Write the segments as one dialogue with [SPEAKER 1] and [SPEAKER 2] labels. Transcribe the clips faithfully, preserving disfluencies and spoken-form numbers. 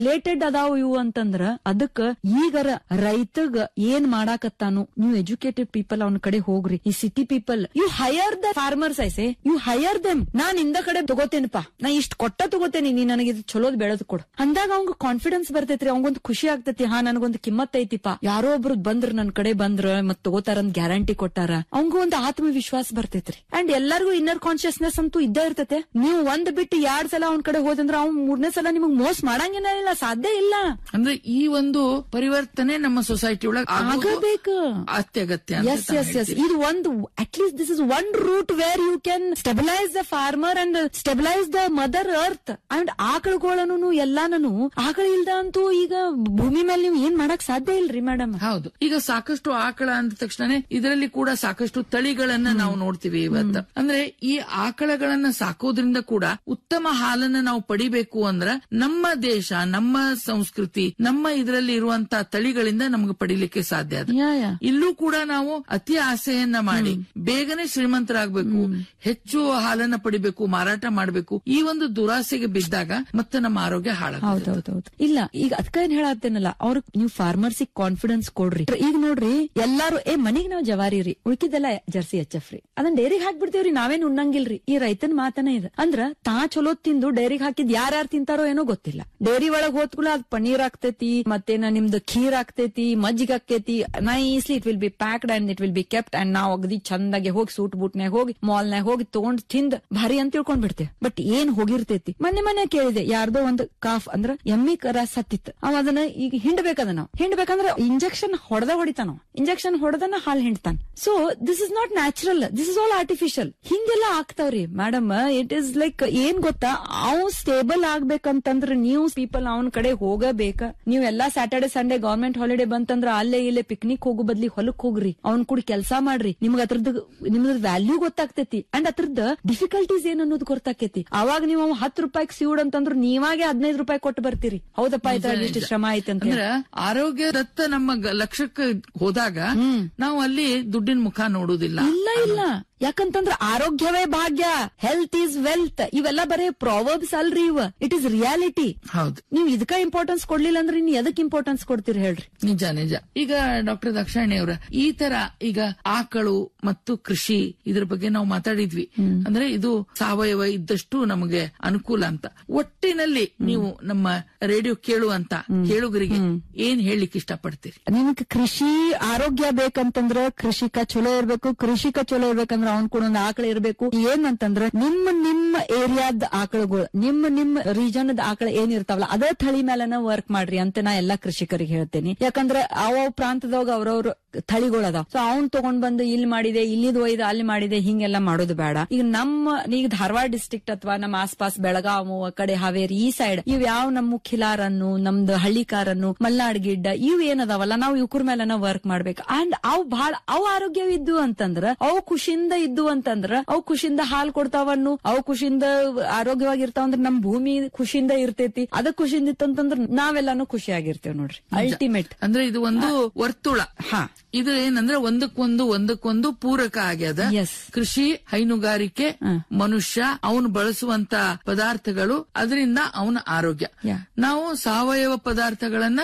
[SPEAKER 1] Related ಅದಾವ ಇವು ಅಂತಂದ್ರ ಅದಕ್ಕ ಈಗರ ರೈತಗ ಏನ್ ಮಾಡಾಕತ್ತಾನು. ನೀವು ಎಜುಕೇಟೆಡ್ ಪೀಪಲ್ ಅವನ ಕಡೆ ಹೋಗ್ರಿ. ಈ city people you higher the farmers ಐಸೆ, you higher them. ನಾನ್ ಇಂದ ಕಡೆ ತಗೋತೇನಪ್ಪಾ, ನಾ ಇಷ್ಟ ಕೊಟ್ಟ ತಗೋತೇನಿ, ನೀ ನನಗೆ ಚಲೋದ್ ಬೆಳೆದ್ ಕೊಡು ಅಂದಾಗ ಅವಂಗ ಕಾನ್ಫಿಡೆನ್ಸ್ ಬರ್ತೈತ್ರಿ. ಅವಂಗೊಂದು ಖುಷಿ ಆಗ್ತೈತಿ, ಹಾ ನನಗೊಂದು ಕಿಮ್ಮತ್ ಐತಿಪಾ, ಯಾರೋ ಒಬ್ರು ಬಂದ್ರ ನನ್ ಕಡೆ ಬಂದ್ರ ಮತ್ ತಗೋತಾರಂದ್ ಗ್ಯಾರಂಟಿ ಕೊಟ್ಟಾರ, ಅವಂಗ ಒಂದು ಆತ್ಮವಿಶ್ವಾಸ ಬರ್ತೈತ್ರಿ. ಅಂಡ್ ಎಲ್ಲರಿಗೂ ಇನ್ನರ್ ಕಾನ್ಶಿಯಸ್ನೆಸ್ ಅಂತೂ ಇದ್ದ ಇರ್ತೈತೆ. ನೀವು ಒಂದ್ ಬಿಟ್ಟು ಎರಡ್ ಸಲ ಅವ್ನ ಕಡೆ ಹೋದಂದ್ರ ಅವ್ನ್ ಮೂರನೇ ಸಲ ನಿಮಗ್ ಮೋಸ ಮಾಡಂಗೇನಿಲ್ಲ, ಸಾಧ್ಯ ಇಲ್ಲ.
[SPEAKER 2] ಅಂದ್ರೆ ಈ ಒಂದು ಪರಿವರ್ತನೆ ನಮ್ಮ ಸೊಸೈಟಿ ಒಳಗೆ
[SPEAKER 1] ಆಗಬೇಕು,
[SPEAKER 2] ಅತ್ಯಗತ್ಯ.
[SPEAKER 1] ಎಸ್ ಎಸ್ ಎಸ್ ಇದು ಒಂದು at least this is one root where you can stabilise the farmer and stabilise the mother earth and ಆಕಳುಗಳನ್ನು ಎಲ್ಲಾನು. ಆಕಳ ಇಲ್ದ ಅಂತೂ ಈಗ ಭೂಮಿ ಮೇಲೆ ನೀವು ಏನ್ ಮಾಡಕ್ ಸಾಧ್ಯ ಇಲ್ರಿ ಮೇಡಮ್.
[SPEAKER 2] ಹೌದು, ಈಗ ಸಾಕಷ್ಟು ಆಕಳ ಅಂದ ತಕ್ಷಣ ಇದರಲ್ಲಿ ಕೂಡ ಸಾಕಷ್ಟು ತಳಿಗಳನ್ನ ನಾವು ನೋಡ್ತೀವಿ ಇವತ್ತು. ಅಂದ್ರೆ ಈ ಆಕಳಗಳನ್ನ ಸಾಕೋದ್ರಿಂದ ಕೂಡ ಉತ್ತಮ ಹಾಲನ್ನ ನಾವು ಪಡಿಬೇಕು ಅಂದ್ರ ನಮ್ಮ ದೇಶ, ನಮ್ಮ ಸಂಸ್ಕೃತಿ, ನಮ್ಮ ಇದರಲ್ಲಿ ಇರುವಂತ ತಳಿಗಳಿಂದ ನಮ್ಗೆ ಪಡಿಲಿಕ್ಕೆ ಸಾಧ್ಯ ಅದ. ಇಲ್ಲೂ ಕೂಡ ನಾವು ಅತಿ ಆಸೆಯನ್ನ ಮಾಡಿ ಬೇಗನೆ ಶ್ರೀಮಂತರಾಗಬೇಕು, ಹೆಚ್ಚು ಹಾಲನ್ನ ಪಡಿಬೇಕು, ಮಾರಾಟ ಮಾಡಬೇಕು, ಈ ಒಂದು ದುರಾಸೆಗೆ ಬಿದ್ದಾಗ ಮತ್ತೆ ನಮ್ಮ ಆರೋಗ್ಯ ಹಾಳಾಗುತ್ತೆ.
[SPEAKER 1] ಇಲ್ಲ ಈಗ ಅದಕ್ಕ ಏನ್ ಹೇಳತ್ತೇನಲ್ಲ, ಅವ್ರ ನೀವು ಫಾರ್ಮರ್ಸ್ ಕಾನ್ಫಿಡೆನ್ಸ್ ಕೊಡ್ರಿ. ಈಗ ನೋಡ್ರಿ ಎಲ್ಲಾರು ಏ ಮನಿಗ್ ನಾವ್ ಜವಾರಿ ರೀ, ಉಳ್ಕಿದೆಲ್ಲ ಜರ್ಸಿ ಎಚ್ ಎಫ್ ರೀ, ಅದನ್ನ ಡೈರಿಗೆ ಹಾಕ್ಬಿಡ್ತೇವ್ರಿ, ನಾವೇನ್ ಉಣ್ಣಂಗಿಲ್ರಿ. ಈ ರೈತನ ಮಾತನೇ ಇದೆ. ಅಂದ್ರ ತಾ ಚಲೋ ತಿಂದು ಡೈರಿಗೆ ಹಾಕಿದ್ ಯಾರ್ಯಾರು ತಿಂತಾರೋ ಏನೋ ಗೊತ್ತಿಲ್ಲ. ಡೈರಿ ಒಳಗ್ ಹೋದ್ಕೂಲ ಅದ್ ಪನ್ನೀರ್ ಆಗ್ತೈತಿ, ಮತ್ತೇನ ನಿಮ್ದು ಖೀರ್ ಆಗ್ತೈತಿ, ಮಜ್ಜಿಗೆ ಆಗ್ತೈತಿ, nicely it will be packed and it will be kept and ನಾವ್ ಅಗದಿ ಚಂದಾಗಿ ಹೋಗಿ ಸೂಟ್ ಬೂಟ್ನ್ಯಾಗ ಹೋಗಿ ಮಾಲ್ನ್ಯಾಗ ಹೋಗಿ ತಗೊಂಡ್ ತಿಂದ್ ಭಾರಿ ಅಂತ ತಿಳ್ಕೊಂಡ್ ಬಿಡ್ತೇವೆ. ಬಟ್ ಏನ್ ಹೋಗಿರ್ತೈತಿ. ಮೊನ್ನೆ ಮನೆ ಕೇಳಿದೆ, ಯಾರ್ದೋ ಒಂದು ಕಾಫ್ ಅಂದ್ರ ಎಮ್ಮಿ ಕರ ಸತ್ತಿತ್ತು, ಅವ ಅದನ್ನ ಈಗ ಹಿಂಡ್ಬೇಕದ ನಾವು ಹಿಂಡ್ಬೇಕಂದ್ರ ಇಂಜೆಕ್ಷನ್ ಹೊಡೆದ ಹೊಡಿತಾನ, injection ಹೊಡೆದನ hall ಹಿಂಡ್ತಾನ. So this is not natural, this is all artificial. ಹಿಂಗೆಲ್ಲಾ ಆಗ್ತಾವ್ರಿ ಮೇಡಮ್. ಇಟ್ ಇಸ್ ಲೈಕ್ ಏನ್ ಗೊತ್ತಾ, ಅವ್ ಸ್ಟೇಬಲ್ ಆಗ್ಬೇಕಂತಂದ್ರ ನೀವು ಪೀಪಲ್ ಅವನ್ ಕಡೆ ಹೋಗಬೇಕ. ನೀವ್ ಎಲ್ಲಾ ಸ್ಯಾಟರ್ಡೆ ಸಂಡೇ ಗವರ್ಮೆಂಟ್ ಹಾಲಿಡೇ ಬಂತಂದ್ರ ಅಲ್ಲೇ ಇಲ್ಲೇ ಪಿಕ್ನಿಕ್ ಹೋಗೋ ಬದ್ಲಿ ಹೊಲಕ್ ಹೋಗ್ರಿ, ಅವ್ನ್ ಕೂಡ ಕೆಲಸ ಮಾಡ್ರಿ. ನಿಮ್ಗ ಅದ್ರದ್ದು ನಿಮ್ದ ವ್ಯಾಲ್ಯೂ ಗೊತ್ತಾಗ್ತೈತಿ ಅಂಡ್ ಅದ್ರದ್ದು ಡಿಫಿಕಲ್ಟೀಸ್ ಏನ್ ಅನ್ನೋದು ಗೊತ್ತಾಕೈತಿ. ಅವಾಗ ನೀವು ಹತ್ತು ರೂಪಾಯಿಗೆ ಸೀಡ್ ಅಂತಂದ್ರು ನೀವಾಗೆ ಹದಿನೈದು ರೂಪಾಯಿ ಕೊಟ್ಟು ಬರ್ತೀರಿ. ಹೌದಪ್ಪ ಇಷ್ಟು ಶ್ರಮ ಐತೆ ಅಂತ.
[SPEAKER 2] ಆರೋಗ್ಯದತ್ತ ನಮ್ಮ ಲಕ್ಷ್ಯಕ್ಕೆ ಹೋದಾಗ ನಾವು ಅಲ್ಲಿ ದುಡ್ಡಿನ ಮುಖ ನೋಡುದಿಲ್ಲ.
[SPEAKER 1] ಇಲ್ಲ ಇಲ್ಲ, ಯಾಕಂತಂದ್ರ ಆರೋಗ್ಯವೇ ಭಾಗ್ಯ, ಹೆಲ್ತ್ ಈಸ್ ವೆಲ್ತ್, ಇವೆಲ್ಲ ಬರೀ ಪ್ರಾವರ್ಬ್ಸ್ ಅಲ್ರಿ, ಇವ ಇಟ್ ಇಸ್ ರಿಯಾಲಿಟಿ.
[SPEAKER 2] ಹೌದು,
[SPEAKER 1] ನೀವು ಇದಕ್ಕ ಇಂಪಾರ್ಟೆನ್ಸ್ ಕೊಡ್ಲಿಲ್ಲ ಅಂದ್ರೆ ಇನ್ ಎದಕ್ ಇಂಪಾರ್ಟೆನ್ಸ್ ಕೊಡ್ತೀರಿ ಹೇಳ್ರಿ.
[SPEAKER 2] ನಿಜ ನಿಜ. ಈಗ ಡಾಕ್ಟರ್ ದಾಕ್ಷಾಯಣಿ ಅವರ ಈ ತರ ಈಗ ಆಕಳು ಮತ್ತು ಕೃಷಿ ಇದ್ರ ಬಗ್ಗೆ ನಾವು ಮಾತಾಡಿದ್ವಿ. ಅಂದ್ರೆ ಇದು ಸಾವಯವ ಇದ್ದಷ್ಟು ನಮಗೆ ಅನುಕೂಲ ಅಂತ. ಒಟ್ಟಿನಲ್ಲಿ ನೀವು ನಮ್ಮ ರೇಡಿಯೋ ಕೇಳುವಂತ ಕೇಳುಗರಿಗೆ ಏನ್ ಹೇಳಲಿಕ್ಕೆ ಇಷ್ಟಪಡ್ತೀರಿ?
[SPEAKER 1] ನಿಮ್ಗೆ ಕೃಷಿ ಆರೋಗ್ಯ ಬೇಕಂತಂದ್ರ ಕೃಷಿಕ ಚಲೋ ಇರ್ಬೇಕು, ಕೃಷಿಕ ಚಲೋ ಇರ್ಬೇಕಂದ್ರ ಅವ್ನ್ ಕೂಡ ಒಂದು ಆಕಳ ಇರ್ಬೇಕು. ಏನಂತಂದ್ರ ನಿಮ್ಮ ನಿಮ್ಮ ಏರಿಯಾದ ಆಕಳಗಳು, ನಿಮ್ಮ ನಿಮ್ಮ ರೀಜನ್ ಆಕಳ ಏನ್ ಇರ್ತಾವಲ್ಲ ಅದೇ ತಳಿ ಮೇಲೆನ ವರ್ಕ್ ಮಾಡ್ರಿ ಅಂತ ನಾ ಎಲ್ಲಾ ಕೃಷಿಕರಿಗೆ ಹೇಳ್ತೇನೆ. ಯಾಕಂದ್ರೆ ಅವ ಪ್ರಾಂತದಾಗ ಅವ್ರವ್ರ ತಳಿಗಳು ಅದಾವ. ಸೊ ಅವ್ನ್ ತಗೊಂಡ್ ಬಂದು ಇಲ್ಲಿ ಮಾಡಿದೆ, ಇಲ್ಲಿದ್ ಒಯ್ದು ಅಲ್ಲಿ ಮಾಡಿದೆ, ಹಿಂಗೆಲ್ಲಾ ಮಾಡೋದು ಬೇಡ. ಈಗ ನಮ್ಮ ಈಗ ಧಾರವಾಡ ಡಿಸ್ಟ್ರಿಕ್ಟ್ ಅಥವಾ ನಮ್ಮ ಆಸ್ಪಾಸ್ ಬೆಳಗಾವು ಕಡೆ ಹಾವೇರಿ ಈ ಸೈಡ್ ಇವ್ ಯಾವ ನಮ್ಮ ಖಿಲಾರನ್ನು, ನಮ್ದು ಹಳ್ಳಿಕಾರನ್ನು, ಮಲ್ನಾಡ್ ಗಿಡ್ಡ ಇವ್ ಏನದಾವಲ್ಲ, ನಾವು ಇವ್ರ ಮೇಲೆನ ವರ್ಕ್ ಮಾಡ್ಬೇಕು. ಅಂಡ್ ಅವ್ ಬಹಳ ಅವ್ ಆರೋಗ್ಯವಿದ್ದು ಅಂತಂದ್ರ, ಅವು ಖುಷಿಯಿಂದ ಇದ್ದು ಅಂತಂದ್ರ, ಅವು ಖುಷಿಯಿಂದ ಹಾಲ್ ಕೊಡ್ತಾವನ್ನು, ಅವು ಖುಷಿಯಿಂದ ಆರೋಗ್ಯವಾಗಿರ್ತಾವಂದ್ರ ನಮ್ ಭೂಮಿ ಖುಷಿಯಿಂದ ಇರ್ತೈತಿ. ಅದ ಖುಷಿಯಿಂದ ಇತ್ತಂತಂದ್ರ ನಾವೆಲ್ಲಾನು ಖುಷಿಯಾಗಿರ್ತೇವೆ ನೋಡ್ರಿ. ಅಲ್ಟಿಮೇಟ್
[SPEAKER 2] ಅಂದ್ರೆ ಇದು ಒಂದು ವರ್ತುಳ.
[SPEAKER 1] ಹಾ,
[SPEAKER 2] ಇದು ಏನಂದ್ರೆ ಒಂದಕ್ಕೊಂದು ಒಂದಕ್ಕೊಂದು ಪೂರಕ ಆಗ್ಯದ. ಕೃಷಿ, ಹೈನುಗಾರಿಕೆ, ಮನುಷ್ಯ ಅವನು ಬಳಸುವಂತ ಪದಾರ್ಥಗಳು, ಅದರಿಂದ ಅವನ ಆರೋಗ್ಯ. ನಾವು ಸಾವಯವ ಪದಾರ್ಥಗಳನ್ನ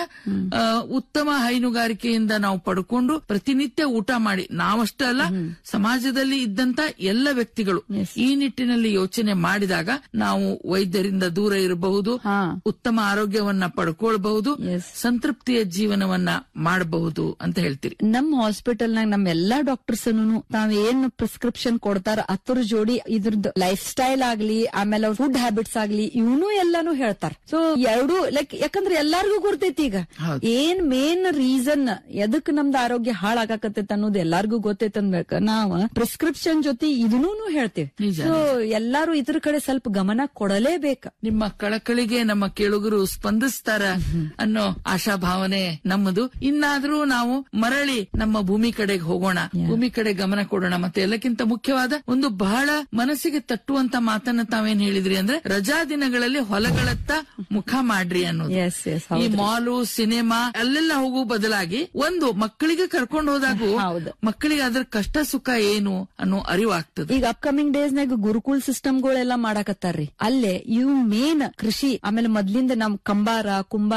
[SPEAKER 2] ಉತ್ತಮ ಹೈನುಗಾರಿಕೆಯಿಂದ ನಾವು ಪಡ್ಕೊಂಡು ಪ್ರತಿನಿತ್ಯ ಊಟ ಮಾಡಿ, ನಾವಷ್ಟೇ ಅಲ್ಲ ಸಮಾಜದಲ್ಲಿ ಇದ್ದಂತ ಎಲ್ಲ ವ್ಯಕ್ತಿಗಳು ಈ ನಿಟ್ಟಿನಲ್ಲಿ ಯೋಚನೆ ಮಾಡಿದಾಗ ನಾವು ವೈದ್ಯರಿಂದ ದೂರ ಇರಬಹುದು, ಉತ್ತಮ ಆರೋಗ್ಯವನ್ನ ಪಡ್ಕೊಳ್ಬಹುದು, ಸಂತೃಪ್ತಿಯ ಜೀವನವನ್ನ ಮಾಡಬಹುದು ಅಂತ ಹೇಳ್ತೀರಿ.
[SPEAKER 1] ನಮ್ಮ ಹಾಸ್ಪಿಟಲ್ ನಾಗ ನಮ್ಮ ಎಲ್ಲಾ ಡಾಕ್ಟರ್ಸ್ ತಾವ್ ಏನ್ ಪ್ರಿಸ್ಕ್ರಿಪ್ಷನ್ ಕೊಡ್ತಾರ ಅದ್ರ ಜೋಡಿ ಇದ್ರದ್ದು ಲೈಫ್ ಸ್ಟೈಲ್ ಆಗ್ಲಿ, ಆಮೇಲೆ ಅವ್ರ ಫುಡ್ ಹ್ಯಾಬಿಟ್ಸ್ ಆಗ್ಲಿ, ಇವನು ಎಲ್ಲಾನು ಹೇಳ್ತಾರ. ಸೊ ಎರಡು ಲೈಕ್ ಯಾಕಂದ್ರೆ ಎಲ್ಲಾರ್ಗು ಗೊತ್ತೈತಿ ಈಗ ಏನ್ ಮೇನ್ ರೀಸನ್ ಎದಕ್ ನಮ್ದು ಆರೋಗ್ಯ ಹಾಳಾಗಕತ್ತೈತಿ ಅನ್ನೋದು ಎಲ್ಲಾರ್ಗು ಗೊತ್ತೈತಿ ಅನ್ಬೇಕ. ನಾವ್ ಪ್ರಿಸ್ಕ್ರಿಪ್ಷನ್ ಜೊತೆ ಇದನ್ನೂ ಹೇಳ್ತೇವೆ. ಸೊ ಎಲ್ಲಾರು ಇದ್ರ ಕಡೆ ಸ್ವಲ್ಪ ಗಮನ ಕೊಡಲೇಬೇಕ.
[SPEAKER 2] ನಿಮ್ಮ ಕಳಕಳಿಗೆ ನಮ್ಮ ಕೇಳುಗರು ಸ್ಪಂದಿಸ್ತಾರ ಅನ್ನೋ ಆಶಾಭಾವನೆ ನಮ್ಮದು. ಇನ್ನಾದ್ರೂ ನಾವು ಮರಳಿ ನಮ್ಮ ಭೂಮಿ ಕಡೆಗೆ ಹೋಗೋಣ, ಭೂಮಿ ಕಡೆ ಗಮನ ಕೊಡೋಣ. ಮತ್ತೆ ಎಲ್ಲಕ್ಕಿಂತ ಮುಖ್ಯವಾದ ಒಂದು ಬಹಳ ಮನಸ್ಸಿಗೆ ತಟ್ಟುವಂತ ಮಾತನ್ನ ತಾವೇನ್ ಹೇಳಿದ್ರಿ ಅಂದ್ರೆ, ರಜಾ ದಿನಗಳಲ್ಲಿ ಹೊಲಗಳತ್ತ ಮುಖ ಮಾಡ್ರಿ ಅನ್ನೋದು. ಈ ಮಾಲು, ಸಿನಿಮಾ ಅಲ್ಲೆಲ್ಲ ಹೋಗುವ ಬದಲಾಗಿ ಒಂದು ಮಕ್ಕಳಿಗೆ ಕರ್ಕೊಂಡು ಹೋದಾಗೂ ಮಕ್ಕಳಿಗೆ ಅದ್ರ ಕಷ್ಟ ಸುಖ ಏನು ಅನ್ನೋ ಅರಿವಾಗ್ತದೆ.
[SPEAKER 1] ಈಗ ಅಪ್ಕಮಿಂಗ್ ಡೇಸ್ ನಾಗ ಗುರುಕುಲ್ ಸಿಸ್ಟಮ್ಗಳೆಲ್ಲ ಮಾಡಾಕತ್ತಾರ್ರಿ. ಅಲ್ಲೇ ಇವು ಮೇನ್ ಕೃಷಿ, ಆಮೇಲೆ ಮೊದ್ಲಿಂದ ನಮ್ ಕಂಬಾರ ಕುಂಬಾರ